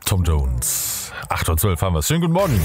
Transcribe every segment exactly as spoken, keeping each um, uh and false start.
Tom Jones. acht Uhr zwölf haben wir es. Schönen guten Morgen.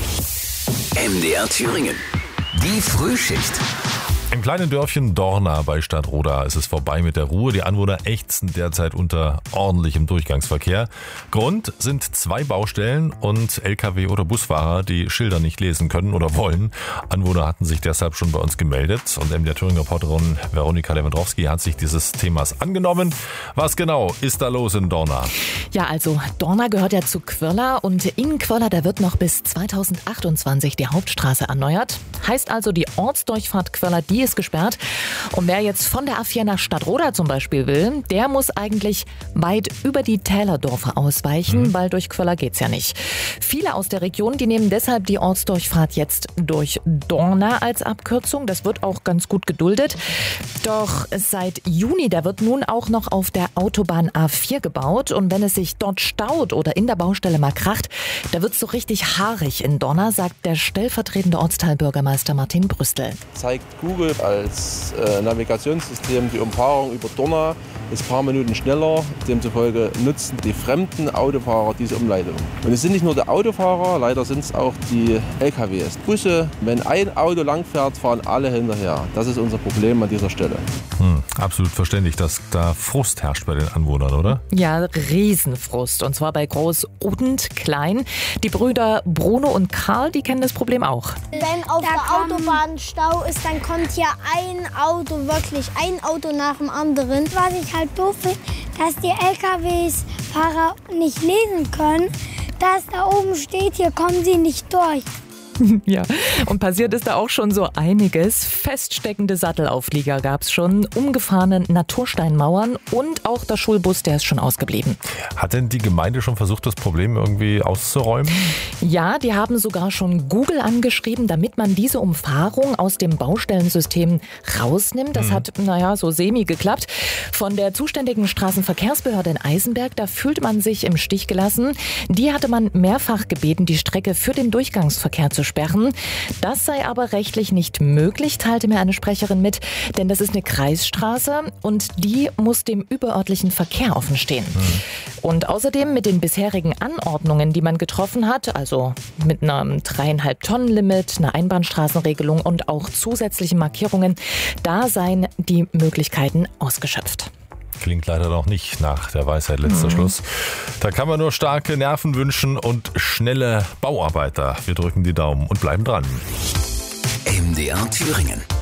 M D R Thüringen. Die Frühschicht. Im kleinen Dörfchen Dorna bei Stadtroda ist es vorbei mit der Ruhe. Die Anwohner ächzen derzeit unter ordentlichem Durchgangsverkehr. Grund sind zwei Baustellen und L K W- oder Busfahrer, die Schilder nicht lesen können oder wollen. Anwohner hatten sich deshalb schon bei uns gemeldet und M D R Thüringen-Reporterin Veronika Lewandowski hat sich dieses Themas angenommen. Was genau ist da los in Dorna? Ja, also Dorna gehört ja zu Quirla und in Quirla, da wird noch bis zweitausendachtundzwanzig die Hauptstraße erneuert. Heißt also, die Ortsdurchfahrt Quirla, die ist gesperrt. Und wer jetzt von der A vier nach Stadtroda zum Beispiel will, der muss eigentlich weit über die Tälerdorfer ausweichen, mhm. weil durch Quirla geht's ja nicht. Viele aus der Region, die nehmen deshalb die Ortsdurchfahrt jetzt durch Dorna als Abkürzung. Das wird auch ganz gut geduldet. Doch seit Juni, da wird nun auch noch auf der Autobahn A vier gebaut. Und wenn es sich dort staut oder in der Baustelle mal kracht, da wird's so richtig haarig in Dorna, sagt der stellvertretende Ortsteilbürgermeister Martin Brüstel. Zeigt Google als äh, Navigationssystem die Umfahrung über Dorna ist ein paar Minuten schneller. Demzufolge nutzen die fremden Autofahrer diese Umleitung. Und es sind nicht nur die Autofahrer, leider sind es auch die L K Ws. Busse, wenn ein Auto langfährt, fahren alle hinterher. Das ist unser Problem an dieser Stelle. Hm, absolut verständlich, dass da Frust herrscht bei den Anwohnern, oder? Ja, Riesenfrust. Und zwar bei groß und klein. Die Brüder Bruno und Karl, die kennen das Problem auch. Wenn auf der Autobahn Stau ist, dann kommt hier ein Auto, wirklich ein Auto nach dem anderen. Was ich halt doof finde, dass die L K W-Fahrer nicht lesen können. Das da oben steht, hier kommen sie nicht durch. Ja, und passiert ist da auch schon so einiges. Feststeckende Sattelauflieger gab es schon, umgefahrene Natursteinmauern und auch der Schulbus, der ist schon ausgeblieben. Hat denn die Gemeinde schon versucht, das Problem irgendwie auszuräumen? Ja, die haben sogar schon Google angeschrieben, damit man diese Umfahrung aus dem Baustellensystem rausnimmt. Das mhm. hat, naja, so semi geklappt. Von der zuständigen Straßenverkehrsbehörde in Eisenberg, da fühlt man sich im Stich gelassen. Die hatte man mehrfach gebeten, die Strecke für den Durchgangsverkehr zu sperren. Das sei aber rechtlich nicht möglich, teilte mir eine Sprecherin mit, denn das ist eine Kreisstraße und die muss dem überörtlichen Verkehr offen stehen. Mhm. Und außerdem mit den bisherigen Anordnungen, die man getroffen hat, also mit einem dreieinhalb Tonnen Limit, einer Einbahnstraßenregelung und auch zusätzlichen Markierungen, da seien die Möglichkeiten ausgeschöpft. Klingt leider noch nicht nach der Weisheit letzter mhm. Schluss. Da kann man nur starke Nerven wünschen und schnelle Bauarbeiter. Wir drücken die Daumen und bleiben dran. M D R Thüringen.